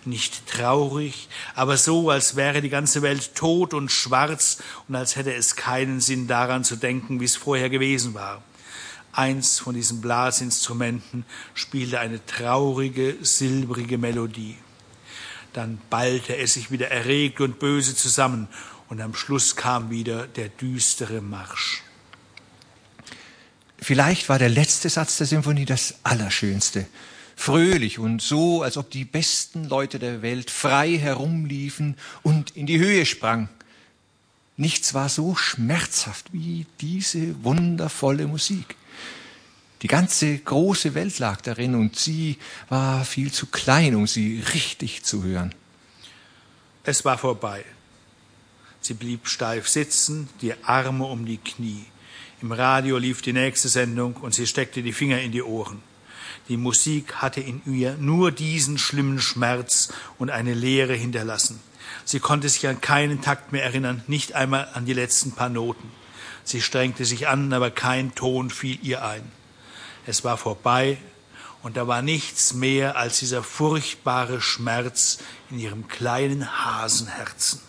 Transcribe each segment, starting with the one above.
nicht traurig, aber so, als wäre die ganze Welt tot und schwarz und als hätte es keinen Sinn daran zu denken, wie es vorher gewesen war. Eins von diesen Blasinstrumenten spielte eine traurige, silbrige Melodie. Dann ballte es sich wieder erregt und böse zusammen und am Schluss kam wieder der düstere Marsch. Vielleicht war der letzte Satz der Symphonie das Allerschönste. Fröhlich und so, als ob die besten Leute der Welt frei herumliefen und in die Höhe sprangen. Nichts war so schmerzhaft wie diese wundervolle Musik. Die ganze große Welt lag darin und sie war viel zu klein, um sie richtig zu hören. Es war vorbei. Sie blieb steif sitzen, die Arme um die Knie. Im Radio lief die nächste Sendung und sie steckte die Finger in die Ohren. Die Musik hatte in ihr nur diesen schlimmen Schmerz und eine Leere hinterlassen. Sie konnte sich an keinen Takt mehr erinnern, nicht einmal an die letzten paar Noten. Sie strengte sich an, aber kein Ton fiel ihr ein. Es war vorbei und da war nichts mehr als dieser furchtbare Schmerz in ihrem kleinen Hasenherzen.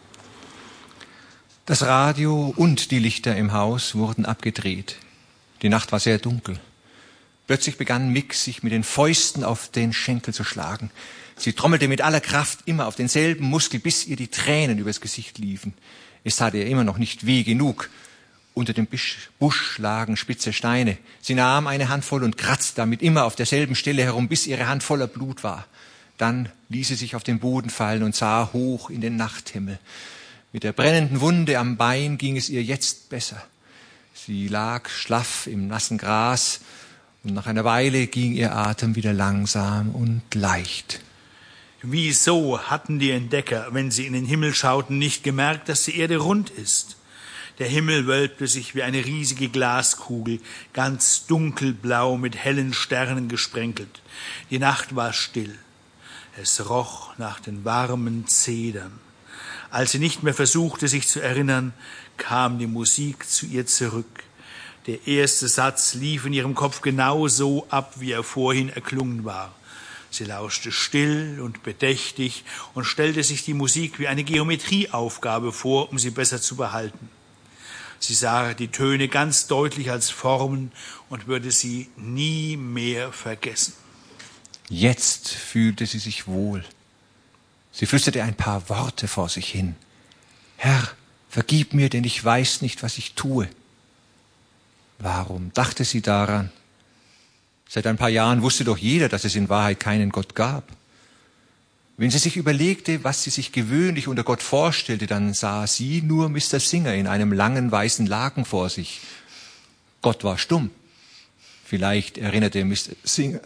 Das Radio und die Lichter im Haus wurden abgedreht. Die Nacht war sehr dunkel. Plötzlich begann Mick, sich mit den Fäusten auf den Schenkel zu schlagen. Sie trommelte mit aller Kraft immer auf denselben Muskel, bis ihr die Tränen übers Gesicht liefen. Es tat ihr immer noch nicht weh genug. Unter dem Busch lagen spitze Steine. Sie nahm eine Handvoll und kratzte damit immer auf derselben Stelle herum, bis ihre Hand voller Blut war. Dann ließ sie sich auf den Boden fallen und sah hoch in den Nachthimmel. Mit der brennenden Wunde am Bein ging es ihr jetzt besser. Sie lag schlaff im nassen Gras und nach einer Weile ging ihr Atem wieder langsam und leicht. Wieso hatten die Entdecker, wenn sie in den Himmel schauten, nicht gemerkt, dass die Erde rund ist? Der Himmel wölbte sich wie eine riesige Glaskugel, ganz dunkelblau mit hellen Sternen gesprenkelt. Die Nacht war still. Es roch nach den warmen Zedern. Als sie nicht mehr versuchte, sich zu erinnern, kam die Musik zu ihr zurück. Der erste Satz lief in ihrem Kopf genau so ab, wie er vorhin erklungen war. Sie lauschte still und bedächtig und stellte sich die Musik wie eine Geometrieaufgabe vor, um sie besser zu behalten. Sie sah die Töne ganz deutlich als Formen und würde sie nie mehr vergessen. Jetzt fühlte sie sich wohl. Sie flüsterte ein paar Worte vor sich hin. Herr, vergib mir, denn ich weiß nicht, was ich tue. Warum dachte sie daran? Seit ein paar Jahren wusste doch jeder, dass es in Wahrheit keinen Gott gab. Wenn sie sich überlegte, was sie sich gewöhnlich unter Gott vorstellte, dann sah sie nur Mr. Singer in einem langen weißen Laken vor sich. Gott war stumm. Vielleicht erinnerte Mr. Singer,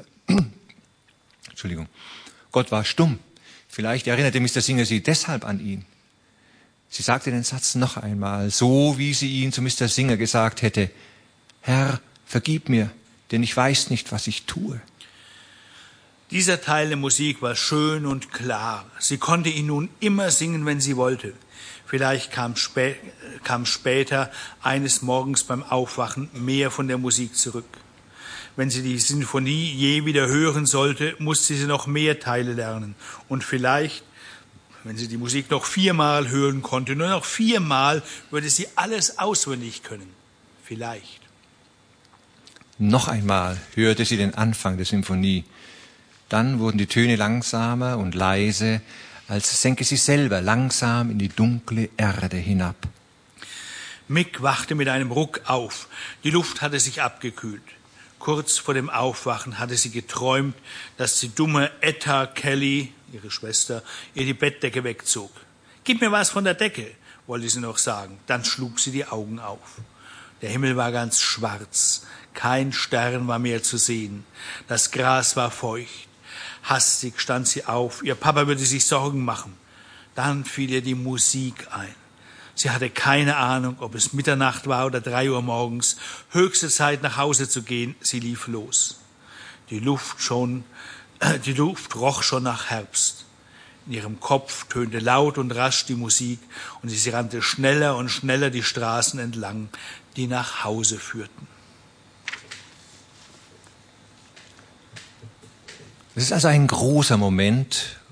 Gott war stumm. Vielleicht erinnerte Mr. Singer sie deshalb an ihn. Sie sagte den Satz noch einmal, so wie sie ihn zu Mr. Singer gesagt hätte. Herr, vergib mir, denn ich weiß nicht, was ich tue. Dieser Teil der Musik war schön und klar. Sie konnte ihn nun immer singen, wenn sie wollte. Vielleicht kam später eines Morgens beim Aufwachen mehr von der Musik zurück. Wenn sie die Sinfonie je wieder hören sollte, musste sie noch mehr Teile lernen. Und vielleicht, wenn sie die Musik noch 4-mal hören konnte, nur noch 4-mal, würde sie alles auswendig können. Vielleicht. Noch einmal hörte sie den Anfang der Symphonie. Dann wurden die Töne langsamer und leise, als senke sie selber langsam in die dunkle Erde hinab. Mick wachte mit einem Ruck auf. Die Luft hatte sich abgekühlt. Kurz vor dem Aufwachen hatte sie geträumt, dass die dumme Etta Kelly, ihre Schwester, ihr die Bettdecke wegzog. »Gib mir was von der Decke«, wollte sie noch sagen. Dann schlug sie die Augen auf. Der Himmel war ganz schwarz. Kein Stern war mehr zu sehen. Das Gras war feucht. Hastig stand sie auf. Ihr Papa würde sich Sorgen machen. Dann fiel ihr die Musik ein. Sie hatte keine Ahnung, ob es Mitternacht war oder 3 Uhr morgens. Höchste Zeit, nach Hause zu gehen. Sie lief los. Die Luft roch schon nach Herbst. In ihrem Kopf tönte laut und rasch die Musik und sie rannte schneller und schneller die Straßen entlang, die nach Hause führten. Es ist also ein großer Moment